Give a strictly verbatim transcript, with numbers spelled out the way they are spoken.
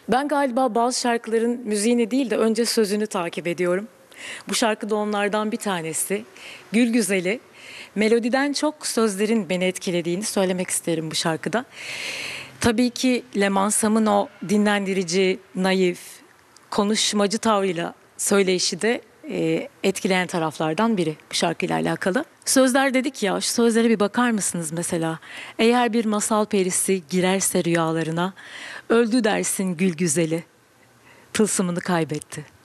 Ben galiba bazı şarkıların müziğini değil de önce sözünü takip ediyorum. Bu şarkı da onlardan bir tanesi. Gül Güzeli. Melodiden çok sözlerin beni etkilediğini söylemek isterim bu şarkıda. Tabii ki Leman Sam'ın o dinlendirici, naif, konuşmacı tavrıyla söyleyişi de e, etkileyen taraflardan biri bu şarkıyla alakalı. Sözler dedik ya, şu sözlere bir bakar mısınız mesela? Eğer bir masal perisi girerse rüyalarına, öldü dersin gül güzeli, tılsımını kaybetti.